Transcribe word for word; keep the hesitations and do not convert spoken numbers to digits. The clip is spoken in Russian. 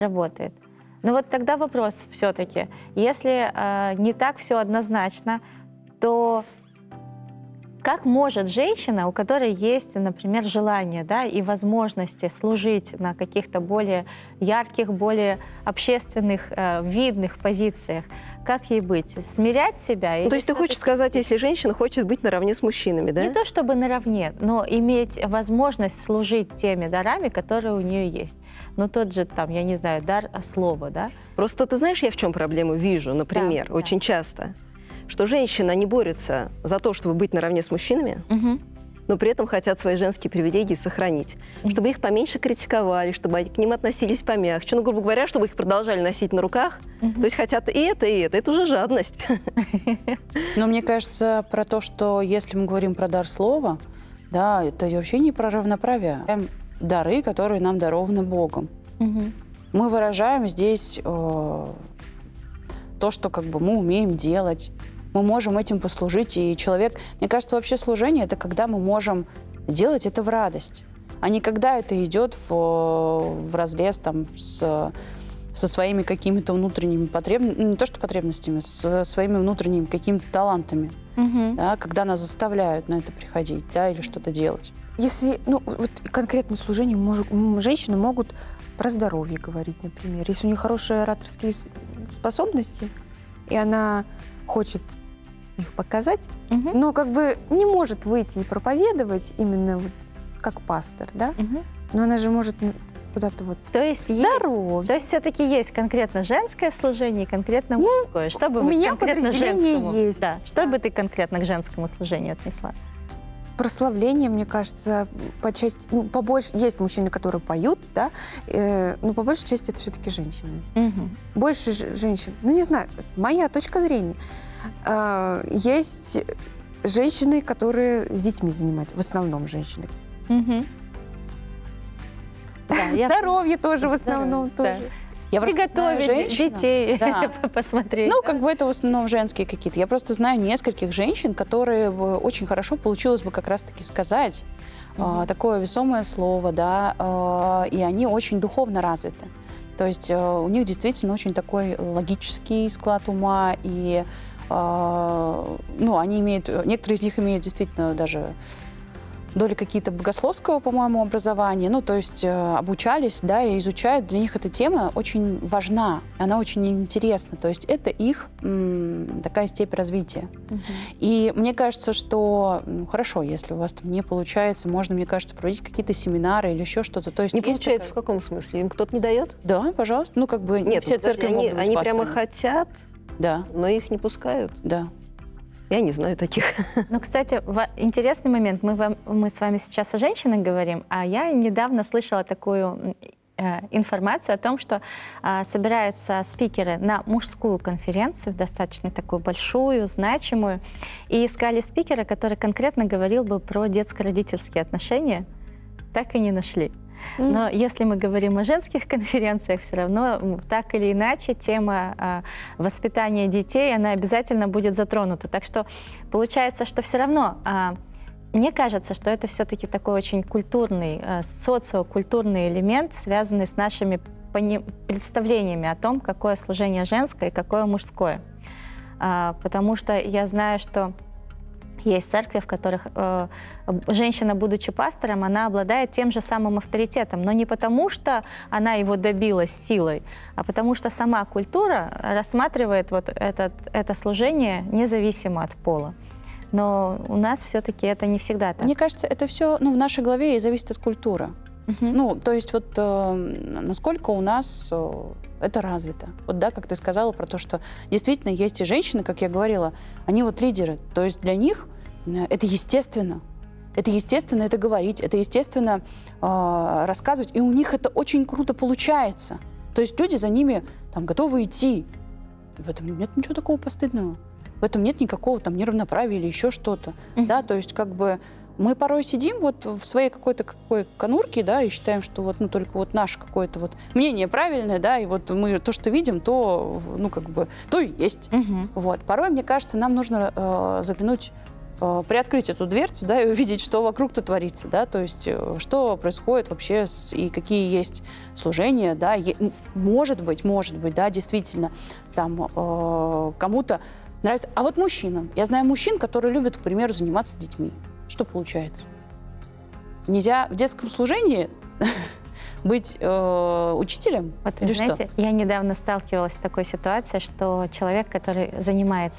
работает. Но вот тогда вопрос все-таки, если э, не так все однозначно, то как может женщина, у которой есть, например, желание, да, и возможности служить на каких-то более ярких, более общественных, э, видных позициях, как ей быть? Смирять себя? Ну, то есть ты хочешь сказать, если женщина хочет быть наравне с мужчинами, да? Не то чтобы наравне, но иметь возможность служить теми дарами, которые у нее есть. Ну, тот же, там, я не знаю, дар слова, да? Просто ты знаешь, я в чем проблему вижу, например, Да, очень да. часто, что женщины, они борются за то, чтобы быть наравне с мужчинами, Угу. но при этом хотят свои женские привилегии сохранить, чтобы их поменьше критиковали, чтобы они к ним относились помягче, ну, грубо говоря, чтобы их продолжали носить на руках. Мгм. То есть хотят и это, и это. Это уже жадность. Но мне кажется, про то, что если мы говорим про дар слова, да, это вообще не про равноправие. Эм, Дары, которые нам дарованы Богом. Угу. Мы выражаем здесь э, то, что как бы мы умеем делать. Мы можем этим послужить, и человек... Мне кажется, вообще служение — это когда мы можем делать это в радость, а не когда это идет в, в разрез там, с, со своими какими-то внутренними потребностями, не то что потребностями, с своими внутренними какими-то талантами, Угу. да, когда нас заставляют на это приходить, да, или что-то делать. Если, ну, вот конкретно служение, может, м, женщины могут про здоровье говорить, например. Если у нее хорошие ораторские с- способности, и она хочет их показать, Угу. но как бы не может выйти и проповедовать именно вот как пастор, да? Угу. Но она же может м, куда-то вот То есть есть... здоровье. То есть все-таки есть конкретно женское служение и конкретно Ну, мужское. Что бы у вы меня конкретно подразделение женскому- есть. Да. Что Да. бы ты конкретно к женскому служению отнесла? Прославление, мне кажется, по части, ну, побольше, есть мужчины, которые поют, да, э, но по большей части это все-таки женщины. Угу. Больше ж- женщин, ну не знаю, моя точка зрения. А, Есть женщины, которые с детьми занимаются, в основном женщины. Угу. Да, я- Здоровье тоже в основном Здоровье, тоже. Я просто знаю Приготовить женщину- детей, Да. посмотреть. Ну, да? как бы это в основном женские какие-то. Я просто знаю нескольких женщин, которые бы очень хорошо получилось бы как раз-таки сказать а, Мгм. такое весомое слово, да, а, и они очень духовно развиты. То есть а, у них действительно очень такой логический склад ума, и а, ну, они имеют, некоторые из них имеют действительно даже доли какие-то богословского, по-моему, образования, ну, то есть э, обучались, да, и изучают. Для них эта тема очень важна, она очень интересна. То есть это их м, такая степень развития. Мгм. И мне кажется, что ну, хорошо, если у вас там не получается, можно, мне кажется, проводить какие-то семинары или еще что-то. То есть Не есть получается в такая- каком смысле? Им кто-то не дает? Да, пожалуйста. Ну, как бы не Нет, все ну, подожди, церкви они, могут быть они прямо пасторами. хотят, Да, но их не пускают. да. Я не знаю таких. Ну, кстати, ва- интересный момент. Мы, вам- мы с вами сейчас о женщинах говорим, а я недавно слышала такую м, э, информацию о том, что а, собираются спикеры на мужскую конференцию, достаточно такую большую, значимую, и искали спикера, который конкретно говорил бы про детско-родительские отношения. Так и не нашли. Но если мы говорим о женских конференциях, все равно м, так или иначе тема а, воспитания детей, она обязательно будет затронута. Так что получается, что все равно, а, мне кажется, что это все-таки такой очень культурный, а, социокультурный элемент, связанный с нашими пони- представлениями о том, какое служение женское и какое мужское. А, потому что я знаю, что есть церкви, в которых э, женщина, будучи пастором, она обладает тем же самым авторитетом, но не потому, что она его добилась силой, а потому что сама культура рассматривает вот этот, это служение независимо от пола. Но у нас все-таки это не всегда так. Мне кажется, это все ну, в нашей голове и зависит от культуры. Мгм. Ну, то есть вот э, насколько у нас э, это развито. Вот да, как ты сказала про то, что действительно есть и женщины, как я говорила, они вот лидеры. То есть для них э, это естественно. Это естественно это говорить, это естественно э, рассказывать. И у них это очень круто получается. То есть люди за ними там готовы идти. В этом нет ничего такого постыдного. В этом нет никакого там неравноправия или еще что-то. Мгм. Да, то есть как бы мы порой сидим вот в своей какой-то какой конурке, да, и считаем, что вот, ну, только вот наше какое-то вот мнение правильное, да, и вот мы то, что видим, то, ну, как бы, то и есть. Мгм. Вот. Порой, мне кажется, нам нужно э, заглянуть э, приоткрыть эту дверцу, да, и увидеть, что вокруг-то творится, да, то есть э, что происходит вообще с, и какие есть служения, да, е- м, может быть, может быть, да, действительно, там э, кому-то нравится. А вот мужчинам, я знаю мужчин, которые любят, к примеру, заниматься с детьми. Что получается? Нельзя в детском служении быть э, учителем? Вот, Или знаете, что? я недавно сталкивалась с такой ситуацией, что человек, который занимается